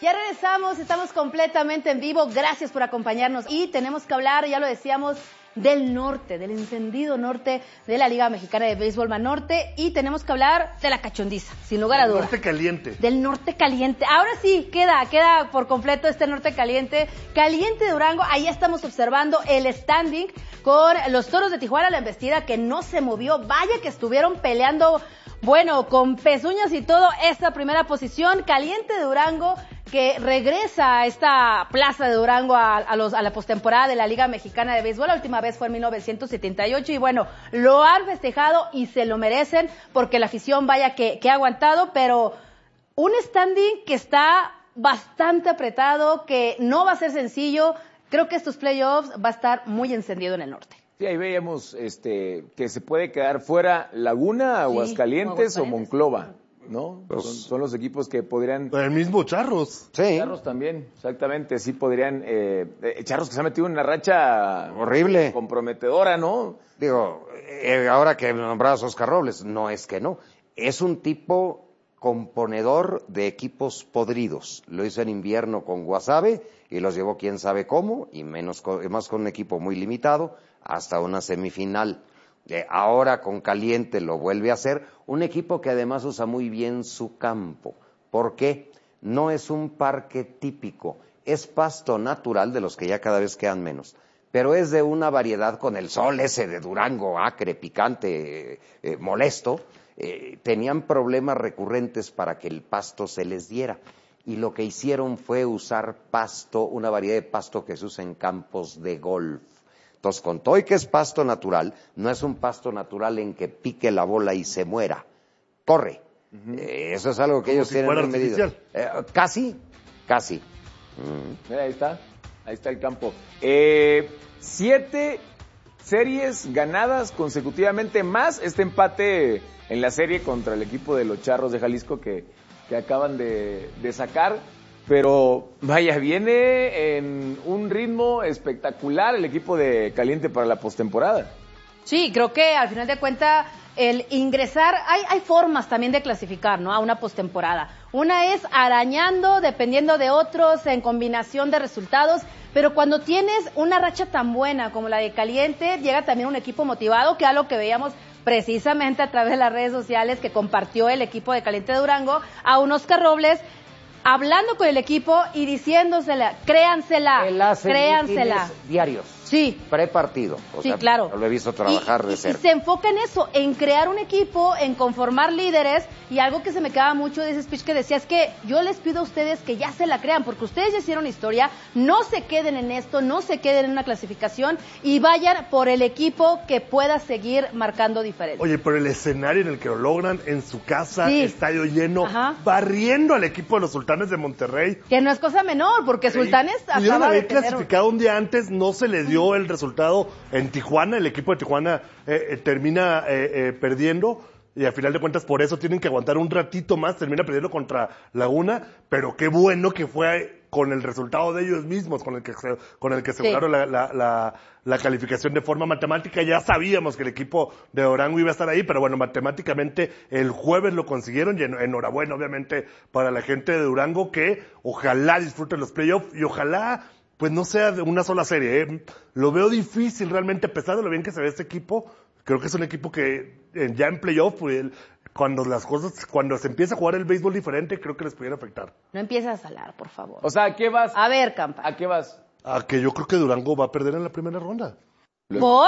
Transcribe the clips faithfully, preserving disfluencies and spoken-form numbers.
Ya regresamos, estamos completamente en vivo, gracias por acompañarnos y tenemos que hablar, ya lo decíamos, del norte, del encendido norte de la Liga Mexicana de Béisbol Banorte y tenemos que hablar de la cachondiza, sin lugar a dudas. Del norte caliente. Del norte caliente. Ahora sí, queda, queda por completo este norte caliente. Caliente de Durango, ahí estamos observando el standing con los Toros de Tijuana, la embestida que no se movió, vaya que estuvieron peleando, bueno, con pezuñas y todo, esta primera posición. Caliente de Durango, que regresa a esta plaza de Durango a, a, los, a la postemporada de la Liga Mexicana de Béisbol. La última vez fue en mil novecientos setenta y ocho y bueno, lo han festejado y se lo merecen porque la afición vaya que, que ha aguantado, pero un standing que está bastante apretado, que no va a ser sencillo. Creo que estos playoffs va a estar muy encendido en el norte. Sí, ahí veíamos este, que se puede quedar fuera Laguna, Aguascalientes, sí, o Monclova, ¿no? Pues, son, son los equipos que podrían... El mismo Charros. Sí. Charros también, exactamente, sí podrían... Eh, Charros que se ha metido en una racha... horrible. Comprometedora, ¿no? Digo, eh, ahora que nombrabas a Oscar Robles, no es que no. Es un tipo componedor de equipos podridos. Lo hizo en invierno con Guasave y los llevó quién sabe cómo, y menos con, más con un equipo muy limitado, hasta una semifinal. Eh, ahora con Caliente lo vuelve a hacer, un equipo que además usa muy bien su campo. ¿Por qué? No es un parque típico, es pasto natural de los que ya cada vez quedan menos, pero es de una variedad con el sol ese de Durango, acre, picante, eh, eh, molesto. Eh, tenían problemas recurrentes para que el pasto se les diera, y lo que hicieron fue usar pasto, una variedad de pasto que se usa en campos de golf. Entonces, con todo y que es pasto natural, no es un pasto natural en que pique la bola y se muera. Corre. Uh-huh. Eh, eso es algo que Como ellos si tienen fuera medido. Eh, casi, casi. Mm. Mira, ahí está, ahí está el campo. Eh, siete series ganadas consecutivamente, más este empate en la serie contra el equipo de los Charros de Jalisco que, que acaban de, de sacar. Pero, vaya, viene en un ritmo espectacular el equipo de Caliente para la postemporada. Sí, creo que al final de cuentas el ingresar, hay, hay formas también de clasificar, ¿no? A una postemporada. Una es arañando, dependiendo de otros, en combinación de resultados, pero cuando tienes una racha tan buena como la de Caliente, llega también un equipo motivado, que es lo que veíamos precisamente a través de las redes sociales que compartió el equipo de Caliente de Durango, a un Oscar Robles, hablando con el equipo y diciéndosela, créansela, Él hace créansela. Diarios. Sí. Prepartido. O sí, sea, claro. Lo he visto trabajar y, de y, cerca. Y se enfoca en eso, en crear un equipo, en conformar líderes, y algo que se me quedaba mucho de ese speech que decía es que yo les pido a ustedes que ya se la crean, porque ustedes ya hicieron historia, no se queden en esto, no se queden en una clasificación y vayan por el equipo que pueda seguir marcando diferencia. Oye, por el escenario en el que lo logran, en su casa, sí. estadio lleno, Ajá. barriendo al equipo de los Sultanes de Monterrey. Que no es cosa menor, porque Sultanes sí. Pudieron acaba de haber tener... clasificado un día antes, no se le dio el resultado en Tijuana, el equipo de Tijuana eh, eh, termina eh, eh, perdiendo, y al final de cuentas por eso tienen que aguantar un ratito más, termina perdiendo contra Laguna, pero qué bueno que fue con el resultado de ellos mismos, con el que se, con el que aseguraron sí. la, la, la, la calificación de forma matemática. Ya sabíamos que el equipo de Durango iba a estar ahí, pero bueno, matemáticamente el jueves lo consiguieron, y en, enhorabuena obviamente para la gente de Durango, que ojalá disfruten los playoffs y ojalá pues no sea de una sola serie, ¿eh? Lo veo difícil realmente, a pesar de lo bien que se ve este equipo. Creo que es un equipo que eh, ya en playoff, pues, cuando las cosas, cuando se empieza a jugar el béisbol diferente, creo que les pudiera afectar. No empieces a salar, por favor. O sea, ¿a qué vas? A ver, Campa. ¿A qué vas? A que yo creo que Durango va a perder en la primera ronda. ¿Por?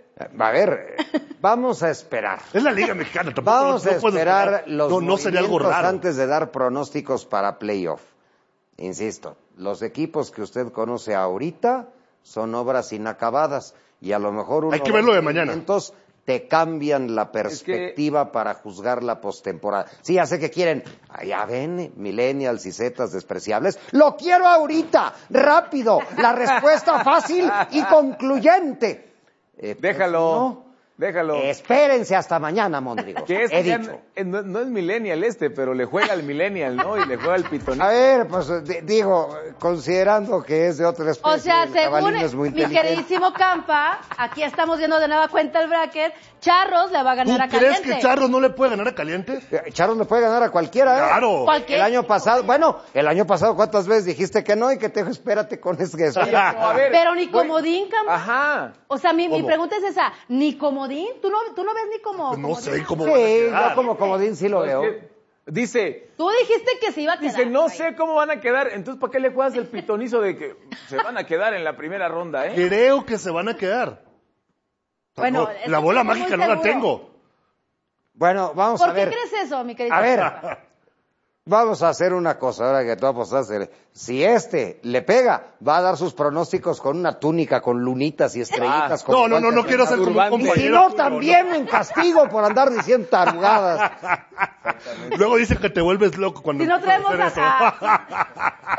A ver, vamos a esperar. Es la Liga Mexicana, tampoco. Vamos no, a no esperar, esperar los no, no sería algo raro antes de dar pronósticos para playoff. Insisto, los equipos que usted conoce ahorita son obras inacabadas, y a lo mejor uno hay que verlo de mañana. Te cambian la perspectiva es que... para juzgar la postemporada. Sí, ya sé que quieren, ya ven, millennials y zetas despreciables. ¡Lo quiero ahorita! ¡Rápido! La respuesta fácil y concluyente. Eh, Déjalo. Pues, no, Déjalo. Espérense hasta mañana, Mondrigo. Que es, He ya dicho. no, no- no es millennial este, pero le juega al millennial, ¿no? Y le juega al pitonito. A ver, pues di- digo, considerando que es de otra especie, O sea, el según jabalí no es muy mi inteligente. queridísimo Campa, aquí estamos viendo de nueva cuenta el bracket, Charros le va a ¿Tú ganar a crees Caliente. que Charros no le puede ganar a Caliente? Eh, Charros le puede ganar a cualquiera, ¿eh? Claro. Cualquier El año equipo. pasado, bueno, el año pasado, ¿cuántas veces dijiste que no y que te dijo, espérate con eso? Oye, pero a ver, Pero ni voy- comodín, Campa. Ajá. O sea, mi, mi ¿Cómo? pregunta es esa, ¿ni comodín? ¿Tú no, tú no ves ni como Pues no comodín? sé cómo van a Sí, quedar. yo como comodín sí lo veo. Dice, Tú dijiste que se iba a quedar. dice, no ahí. sé cómo van a quedar. Entonces, ¿para qué le juegas el pitonizo de que se van a quedar en la primera ronda, eh? Creo que se van a quedar. O sea, Bueno, no, es la que bola estoy muy mágica no la seguro. tengo. Bueno, vamos ¿Por a qué ver. crees eso, mi querido A ver, Campa? vamos a hacer una cosa, ahora que tú apostaste. Si este le pega, va a dar sus pronósticos con una túnica, con lunitas y estrellitas. Ah, como No, no, no, no Walter quiero ser como un Urbano. Y si compañero. no, tuyo, también en castigo por andar diciendo tarugadas. Luego dicen que te vuelves loco cuando Si no empiezas traemos hacer a...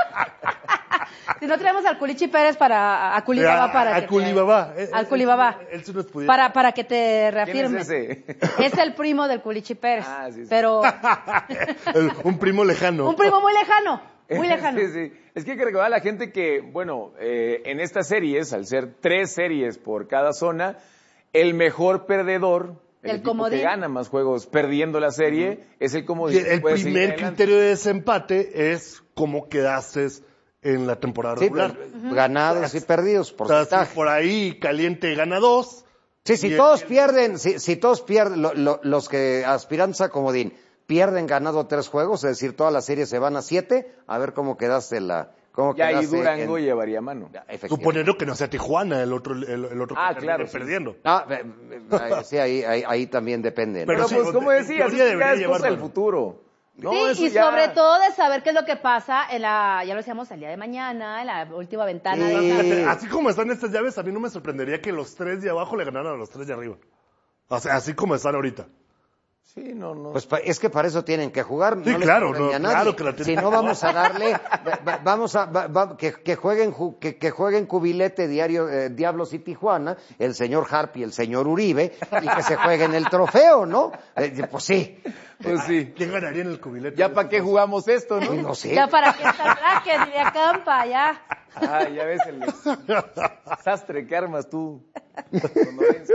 si no traemos al Culichi Pérez para... A Culibaba A- para a que te- Culibaba. Eh, Al eh, Culibaba. él sí nos pudiera. Para, para que te ¿Quién reafirme. es ese? Es el primo del Culichi Pérez. Ah, sí, sí. Pero El- un primo lejano. un primo muy lejano, muy lejano. Sí, sí. Es que hay que recordar a la gente que, bueno, eh, en estas series, al ser tres series por cada zona, el mejor perdedor, el, El equipo comodín. que gana más juegos perdiendo la serie, es el Y comodín. el, que el puede seguir primer adelante. criterio de desempate es cómo quedaste en la temporada Sí, regular. pues, ganados y perdidos, O sea, porcentaje. si por ahí Caliente gana dos. Sí, si y el- todos pierden, si, si todos pierden, lo- lo- los que aspirantes a comodín pierden ganado tres juegos, es decir, toda la serie se van a siete, a ver cómo quedaste la, cómo Y ahí quedaste Durango en- llevaría mano. Efectivamente. Suponiendo que no sea Tijuana el otro, el, el otro Ah, que claro, termine sí. perdiendo. Ah, eh, eh, sí, ahí, ahí, ahí también depende. ¿no? Pero Pero sí, pues, como en decías, teoría eso ya debería es cosa del llevarlo. futuro. No, sí, eso y ya- sobre todo de saber qué es lo que pasa en la, ya lo decíamos, el día de mañana, en la última ventana Sí. de esa- Fíjate, así como están estas llaves, a mí no me sorprendería que los tres de abajo le ganaran a los tres de arriba. O sea, así como están ahorita. Sí, no, no. Pues pa- es que para eso tienen que jugar. Sí, no les claro, conviene no, a nadie. claro que la tienen Si que no jugar. vamos a darle, va- va- vamos a, va- va- que, que jueguen, ju- que, que jueguen cubilete diario, eh, Diablos y Tijuana, el señor Harp y el señor Uribe, y que se jueguen el trofeo, ¿no? Eh, pues sí. Pues sí. ¿Quién ganaría en el cubilete? ¿Ya para qué jugamos esto, no? No sé. Ya para que está el bracket, diría Campa, ya. Ah, ya ves el sastre que armas tú. sonorense.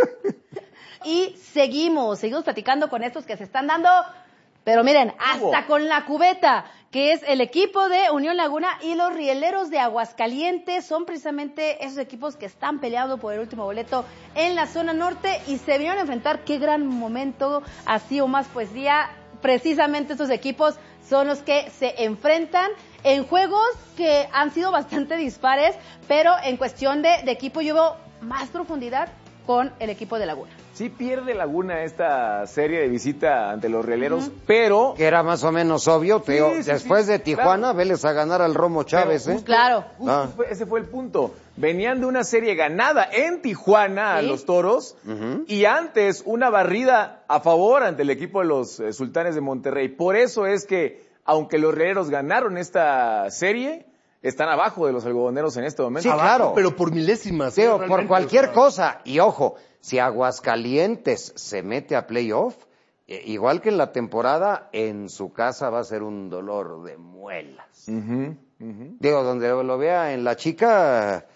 Y seguimos, seguimos platicando con estos que se están dando, pero miren, hasta Hubo. con la cubeta, que es el equipo de Unión Laguna y los Rieleros de Aguascalientes, son precisamente esos equipos que están peleando por el último boleto en la zona norte y se vinieron a enfrentar. Qué gran momento, así o más poesía. Precisamente estos equipos son los que se enfrentan en juegos que han sido bastante dispares, pero en cuestión de, de equipo yo veo más profundidad con el equipo de Laguna. Sí pierde Laguna esta serie de visita ante los Rieleros, pero... Que era más o menos obvio, te digo, Sí, sí, después sí, de Tijuana, claro. Vélez a ganar al Romo Chávez, Pero ¿eh? Claro. Justo Ah. fue- ese fue el punto. Venían de una serie ganada en Tijuana a Sí. los Toros Ujú. y antes una barrida a favor ante el equipo de los eh, Sultanes de Monterrey. Por eso es que, aunque los Rieleros ganaron esta serie, están abajo de los algodoneros en este momento. Sí, Abajo, claro. Pero por milésimas. Digo, ¿eh? por Realmente, cualquier o sea, cosa. Y ojo, si Aguascalientes se mete a playoff, eh, igual que en la temporada, en su casa va a ser un dolor de muelas. Ujú, ujú. Digo, donde lo vea en la chica,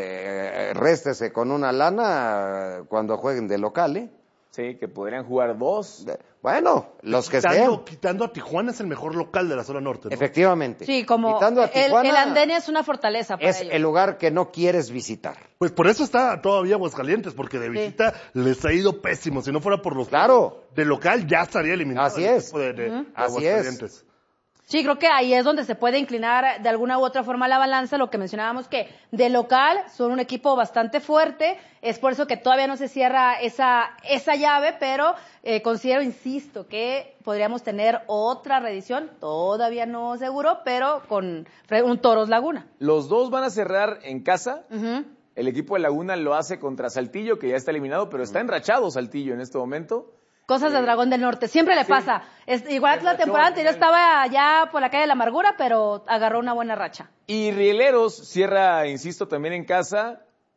eh, réstese con una lana cuando jueguen de local, ¿eh? Sí, que podrían jugar dos. De- Bueno, los que quitando, sean. quitando a Tijuana es el mejor local de la zona norte, ¿no? Efectivamente. Sí, como Quitando a el, Tijuana, el andén es una fortaleza para es ellos. el lugar que no quieres visitar. Pues por eso está todavía Aguascalientes, porque de visita les ha ido pésimo. Si no fuera por los Claro. de local, ya estaría eliminado. Así el es. equipo de, de- de Así Aguascalientes. Sí, creo que ahí es donde se puede inclinar de alguna u otra forma la balanza, lo que mencionábamos que de local son un equipo bastante fuerte, es por eso que todavía no se cierra esa esa llave, pero eh, considero, insisto, que podríamos tener otra reedición, todavía no seguro, pero con un Toros Laguna. Los dos van a cerrar en casa. Ujú. El equipo de Laguna lo hace contra Saltillo, que ya está eliminado, pero está enrachado Saltillo en este momento. Cosas del Dragón del Norte, siempre le Sí. pasa. Es, igual que la Enrachó temporada al anterior final. estaba allá por la calle de la Amargura, pero agarró una buena racha. Y Rieleros cierra, insisto, también en casa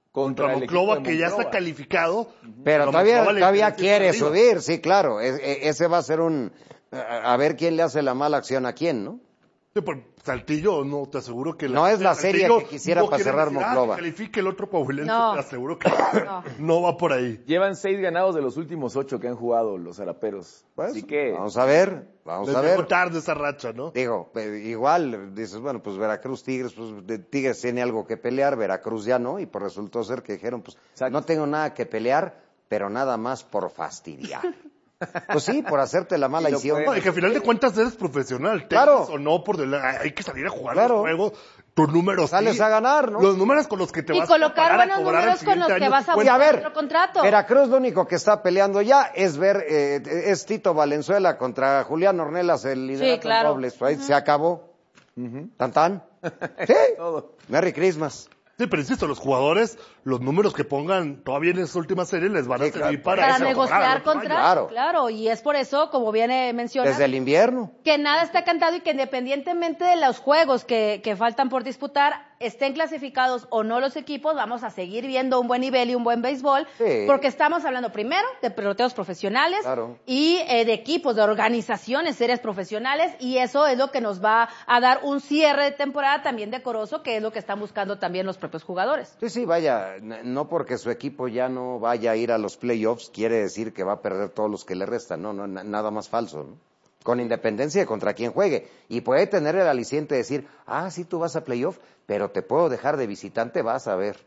contra, Contra el equipo Monclova, de que ya está Monclova. calificado. Pero a todavía, Monclova le todavía interesa ir quiere arriba. subir, sí, claro. E- e- ese va a ser un... A a ver quién le hace la mala acción a quién, ¿no? Sí, por Saltillo, no, te aseguro que... No es la Saltillo serie que quisiera no para quiere cerrar decir, Monclova. Ah, que califique el otro Coahuilense, No. te aseguro que No. no va por ahí. Llevan seis ganados de los últimos ocho que han jugado los zaraperos. Pues, Así que vamos a ver, vamos Les a llegó ver. tarde esa racha, ¿no? Digo, eh, igual, dices, bueno, pues Veracruz, Tigres, pues de Tigres tiene algo que pelear, Veracruz ya no, y pues resultó ser que dijeron, pues Exacto. no tengo nada que pelear, pero nada más por fastidiar. Pues sí, por hacerte la mala Y lo edición. pueden- No, y que al final de cuentas eres profesional, Claro. tengas o no, por del- hay que salir a jugar Claro. los juegos, tus números. Sales sí. a ganar, ¿no? Los números con los que te Y vas colocar a parar a buenos cobrar el números con los siguiente que año. vas a Pues, Y a ver, otro contrato. Veracruz lo único que está peleando ya es ver, eh, es Tito Valenzuela contra Julián Ornelas, el liderato Sí, claro. en dobles. Ahí se acabó. Tan tan. Sí. todo. Merry Christmas. Sí, pero insisto, los jugadores, los números que pongan todavía en esa última serie les van a Sí, servir claro. para, Para eso, negociar para lo que contrato, vaya. Claro. claro. Y es por eso, como viene mencionado, Desde el invierno. que nada está cantado y que independientemente de los juegos que, que faltan por disputar, estén clasificados o no los equipos, vamos a seguir viendo un buen nivel y un buen béisbol, Sí. porque estamos hablando primero de peloteros profesionales Claro. y eh, de equipos, de organizaciones serias profesionales, y eso es lo que nos va a dar un cierre de temporada también decoroso, que es lo que están buscando también los propios jugadores. Sí, sí, vaya, n- no porque su equipo ya no vaya a ir a los playoffs quiere decir que va a perder todos los que le restan, no, no, na- nada más falso, ¿no? Con independencia de contra quién juegue. Y puede tener el aliciente de decir, ah, sí, tú vas a playoff, pero te puedo dejar de visitante, vas a ver.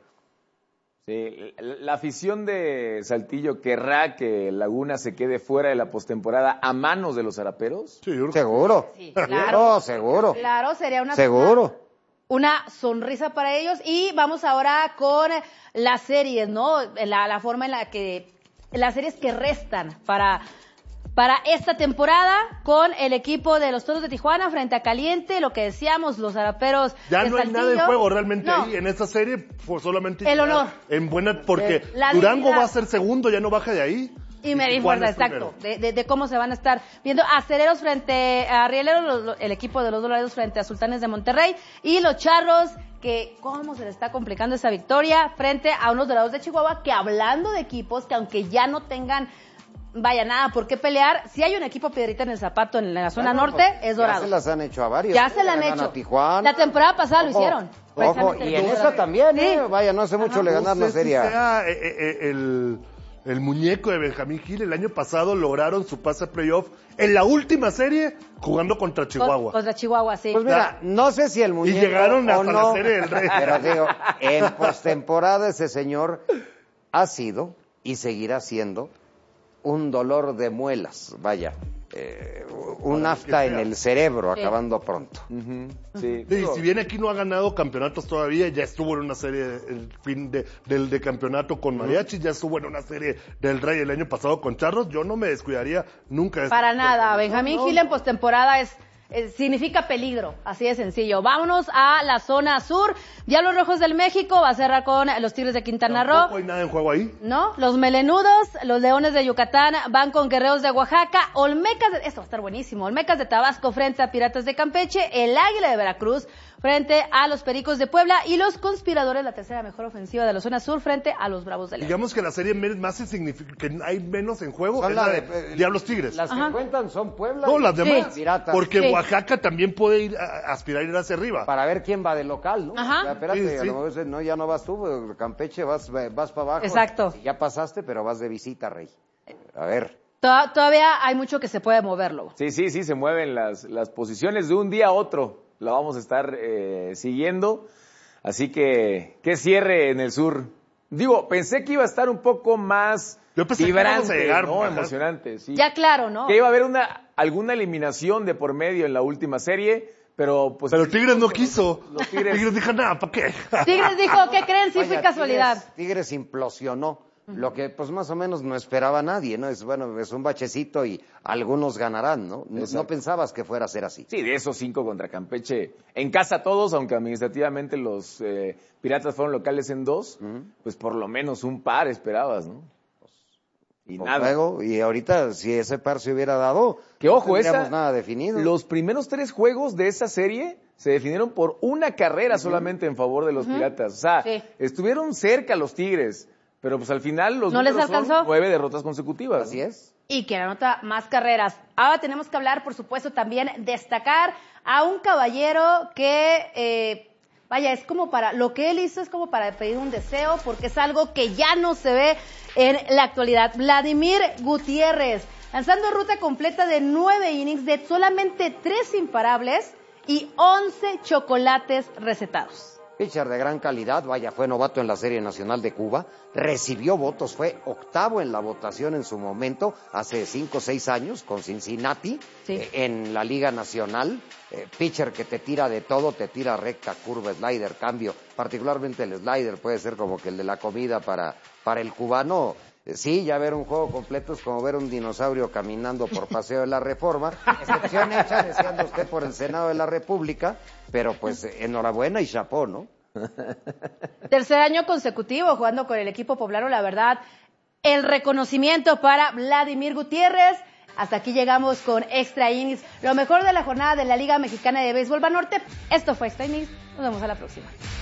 Sí, la, la afición de Saltillo querrá que Laguna se quede fuera de la postemporada a manos de los zaraperos. Sí, yo creo que- Seguro. Sí, claro. No, seguro. Claro, sería una Seguro. una sonrisa para ellos. Y vamos ahora con las series, ¿no? La, la forma en la que, las series que restan para, para esta temporada con el equipo de los Toros de Tijuana frente a Caliente, lo que decíamos, los zaraperos Ya de no hay nada en Saltillo. juego realmente No. ahí en esta serie, pues solamente El ya honor. en buena, porque La Durango dignidad. va a ser segundo, ya no baja de ahí. Y me Tijuana importa, es exacto, primero. de, de, de cómo se van a estar viendo Aceleros frente a Rieleros, los- los- el equipo de los Dorados frente a Sultanes de Monterrey, y los Charros, que cómo se les está complicando esa victoria frente a unos Dorados de Chihuahua, que hablando de equipos que aunque ya no tengan, vaya, nada por qué pelear, si hay un equipo piedrita en el zapato en la zona Bueno, norte, pues, es Dorado. Ya se las han hecho a varios. Ya se la han Le ganan hecho. a Tijuana. La temporada pasada lo Ojo, hicieron. Ojo, precisamente y los en Dorados. esta también, Sí. ¿eh? Vaya, no hace mucho le No ganaron sé la si serie. sea, eh, eh, el, el muñeco de Benjamín Gil. El año pasado lograron su pase a playoff en la última serie jugando contra Chihuahua. Contra Chihuahua, sí. Pues mira, no sé si el muñeco llegaron o hasta no, la serie del Rey. pero digo, en postemporada ese señor ha sido y seguirá siendo un dolor de muelas, vaya, eh, un Para afta que en sea. el cerebro Sí. acabando pronto. Ujú, sí, Sí, digo, si bien aquí no ha ganado campeonatos todavía, ya estuvo en una serie el fin de, del de campeonato con Mariachi, ya estuvo en una serie del Rey el año pasado con Charros. Yo no me descuidaría nunca. de Para este nada, juego. Benjamín No, Gil en postemporada es, eh, significa peligro, así de sencillo. Vámonos a la zona sur. Diablos Rojos del México va a cerrar con los Tigres de Quintana Tampoco Roo. hay nada en juego ahí. ¿No? Los Melenudos, los Leones de Yucatán van con Guerreros de Oaxaca, Olmecas de, esto va a estar buenísimo, Olmecas de Tabasco frente a Piratas de Campeche, el Águila de Veracruz frente a los Pericos de Puebla y los Conspiradores, la tercera mejor ofensiva de la zona sur frente a los Bravos de León. Digamos que la serie me- más insignific- que hay menos en juego Son es la la de de- Diablos Tigres. Las Ajá. que cuentan son Puebla. No, y- las demás. Piratas. Porque Sí. Oaxaca también puede ir a, a aspirar a ir hacia arriba. Para ver quién va de local, ¿no? Ajá. O sea, espérate, Sí, a sí. lo mejor dices, no, ya no vas tú, Campeche, vas, vas para abajo. Exacto. Ya pasaste, pero vas de visita, Rey. A ver. To- Todavía hay mucho que se puede moverlo. sí, sí, sí, se mueven las, las posiciones de un día a otro. La vamos a estar eh, siguiendo. Así que, qué cierre en el sur. Digo, pensé que iba a estar un poco más Yo pensé que íbamos vibrante, a llegar, ¿no? ajá. Emocionante, sí. Ya claro, ¿no? Que iba a haber una alguna eliminación de por medio en la última serie, pero pues... Pero Tigres no quiso. Los Tigres- Tigres dijo, nada, ¿para qué? Tigres dijo, ¿qué creen? Sí Vaya, fue casualidad. Tigres, Tigres implosionó. Lo que pues más o menos no esperaba nadie, ¿no? Es bueno, es un bachecito y algunos ganarán, ¿no? No, no pensabas que fuera a ser así. Sí, de esos cinco contra Campeche, en casa todos, aunque administrativamente los eh, Piratas fueron locales en dos, pues por lo menos un par esperabas, ¿no? Y con nada. fuego, y ahorita, si ese par se hubiera dado, Que ojo, no tendríamos esa, nada definido. Los primeros tres juegos de esa serie se definieron por una carrera solamente en favor de los Piratas. O sea, Sí. estuvieron cerca los Tigres, pero pues al final los ¿No les números son alcanzó? nueve derrotas consecutivas. Así es. Y que anota más carreras. Ahora tenemos que hablar, por supuesto, también destacar a un caballero que, eh, vaya, es como para, lo que él hizo es como para pedir un deseo, porque es algo que ya no se ve en la actualidad. Vladimir Gutiérrez, lanzando ruta completa de nueve innings de solamente tres imparables y once chocolates recetados. Pitcher de gran calidad, vaya, fue novato en la Serie Nacional de Cuba, recibió votos, fue octavo en la votación en su momento, hace cinco o seis años, con Cincinnati, Sí. eh, en la Liga Nacional. Eh, pitcher que te tira de todo, te tira recta, curva, slider, cambio, particularmente el slider puede ser como que el de la comida para, para el cubano. Eh, Sí, ya ver un juego completo es como ver un dinosaurio caminando por Paseo de la Reforma. Excepción hecha, deseando usted por el Senado de la República, pero pues eh, enhorabuena y chapó, ¿no? Tercer año consecutivo jugando con el equipo poblano, la verdad, el reconocimiento para Vladimir Gutiérrez. Hasta aquí llegamos con Extra Innings, lo mejor de la jornada de la Liga Mexicana de Béisbol Banorte. Esto fue Extra Innings, nos vemos a la próxima.